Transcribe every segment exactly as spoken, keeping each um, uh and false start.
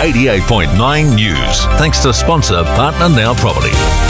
eighty-eight point nine News. Thanks to sponsor Partner Now Property.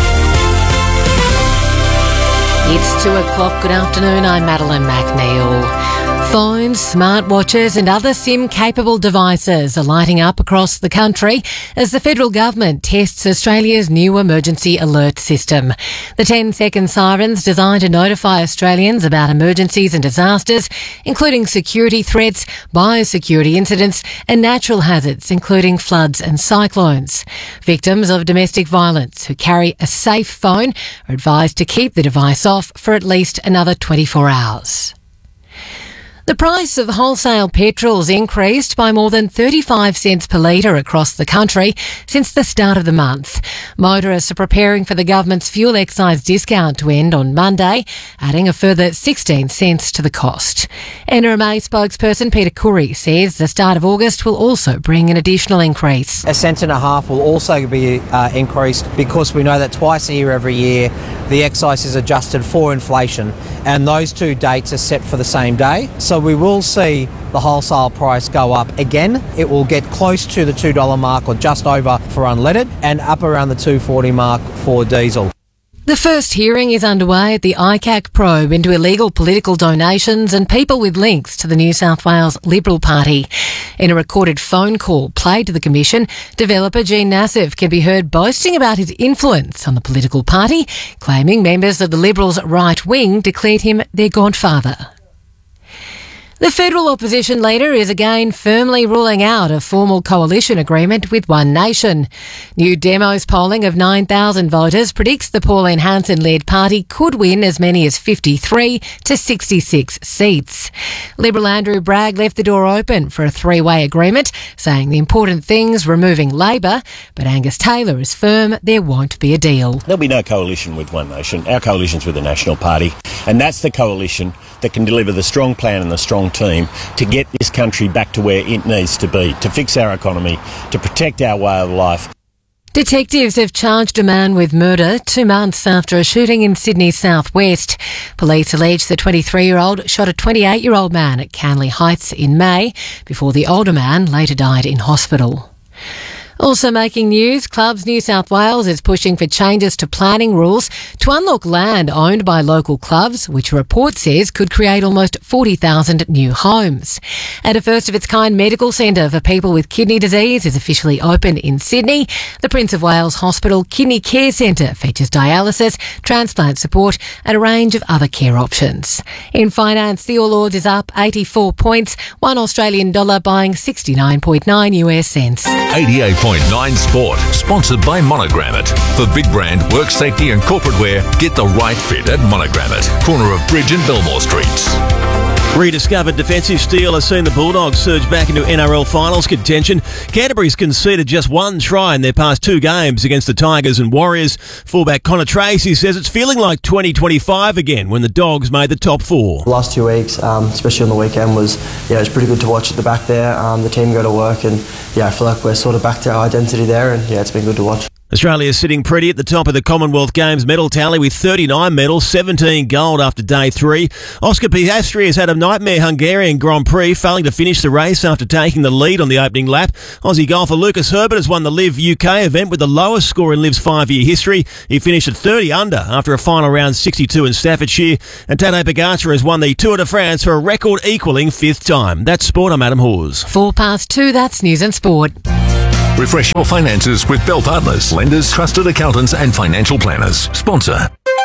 It's two o'clock. Good afternoon. I'm Madeline McNeil. Phones, smartwatches and other SIM-capable devices are lighting up across the country as the federal government tests Australia's new emergency alert system. The ten-second sirens designed to notify Australians about emergencies and disasters, including security threats, biosecurity incidents and natural hazards, including floods and cyclones. Victims of domestic violence who carry a safe phone are advised to keep the device off for at least another twenty-four hours. The price of wholesale petrol's increased by more than thirty-five cents per litre across the country since the start of the month. Motorists are preparing for the government's fuel excise discount to end on Monday, adding a further sixteen cents to the cost. N R M A spokesperson Peter Curry says the start of August will also bring an additional increase. A cent and a half will also be uh, increased because we know that twice a year every year the excise is adjusted for inflation, and those two dates are set for the same day. So we will see the wholesale price go up again. It will get close to the two dollars mark or just over for unleaded and up around the two dollars forty mark for diesel. The first hearing is underway at the I C A C probe into illegal political donations and people with links to the New South Wales Liberal Party. In a recorded phone call played to the Commission, developer Gene Nassif can be heard boasting about his influence on the political party, claiming members of the Liberals' right wing declared him their godfather. The federal opposition leader is again firmly ruling out a formal coalition agreement with One Nation. New Demos polling of nine thousand voters predicts the Pauline Hanson-led party could win as many as fifty-three to sixty-six seats. Liberal Andrew Bragg left the door open for a three-way agreement, saying the important thing's removing Labor, but Angus Taylor is firm there won't be a deal. There'll be no coalition with One Nation. Our coalition's with the National Party, and that's the coalition that can deliver the strong plan and the strong team to get this country back to where it needs to be, to fix our economy, to protect our way of life. Detectives have charged a man with murder two months after a shooting in Sydney's southwest. Police allege the twenty-three-year-old shot a twenty-eight-year-old man at Canley Heights in May before the older man later died in hospital. Also making news, Clubs New South Wales is pushing for changes to planning rules to unlock land owned by local clubs, which a report says could create almost forty thousand new homes. And a first-of-its-kind medical centre for people with kidney disease is officially open in Sydney. The Prince of Wales Hospital Kidney Care Centre features dialysis, transplant support and a range of other care options. In finance, the All Ords is up eighty-four points, one Australian dollar buying sixty-nine point nine US cents. eighty-eight point nine Sport, sponsored by Monogrammet. For big brand, work safety and corporate wear, get the right fit at Monogrammet, corner of Bridge and Belmore Streets. Rediscovered defensive steel has seen the Bulldogs surge back into N R L finals contention. Canterbury's conceded just one try in their past two games against the Tigers and Warriors. Fullback Connor Tracy says it's feeling like twenty twenty-five again when the Dogs made the top four. The last two weeks, um, especially on the weekend, was yeah, it was pretty good to watch at the back there. Um, the team go to work and yeah, I feel like we're sort of back to our identity there, and yeah, it's been good to watch. Australia is sitting pretty at the top of the Commonwealth Games medal tally with thirty-nine medals, seventeen gold after day three. Oscar Piastri has had a nightmare Hungarian Grand Prix, failing to finish the race after taking the lead on the opening lap. Aussie golfer Lucas Herbert has won the Live U K event with the lowest score in Live's five-year history. He finished at thirty under after a final round sixty-two in Staffordshire. And Tadej Pogacar has won the Tour de France for a record-equalling fifth time. That's Sport. I'm Adam Hawes. Four past two, that's News and Sport. Refresh your finances with Bell Partners, lenders, trusted accountants and financial planners. Sponsor.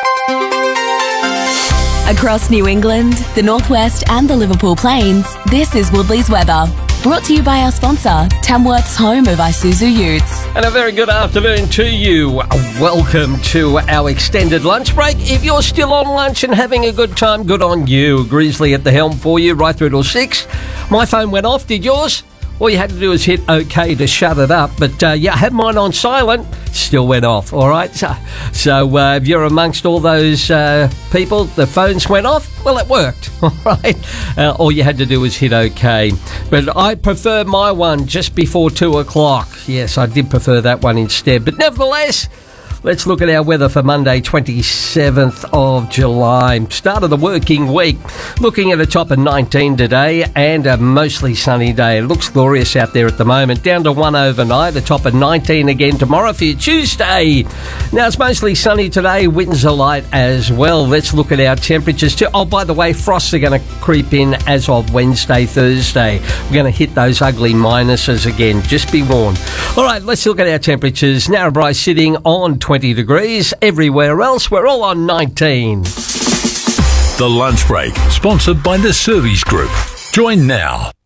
Across New England, the Northwest and the Liverpool Plains, this is Woodley's weather. Brought to you by our sponsor, Tamworth's home of Isuzu Utes. And a very good afternoon to you. Welcome to our extended lunch break. If you're still on lunch and having a good time, good on you. Grizzly at the helm for you right through till six. My phone went off, did yours? All you had to do was hit OK to shut it up. But, uh, yeah, I had mine on silent. Still went off, all right? So, so uh, if you're amongst all those uh, people, the phones went off, well, it worked, all right? Uh, all you had to do was hit OK. But I prefer my one just before two o'clock. Yes, I did prefer that one instead. But nevertheless, Let's look at our weather for Monday, twenty-seventh of July. Start of the working week. Looking at a top of nineteen today and a mostly sunny day. It looks glorious out there at the moment. Down to one overnight, a top of nineteen again tomorrow for your Tuesday. Now, it's mostly sunny today. Winds are light as well. Let's look at our temperatures too. Oh, by the way, frosts are going to creep in as of Wednesday, Thursday. We're going to hit those ugly minuses again. Just be warned. All right, let's look at our temperatures. Narrabri sitting on twenty degrees. Everywhere else, we're all on nineteen. The Lunch Break, sponsored by the Service Group. Join now.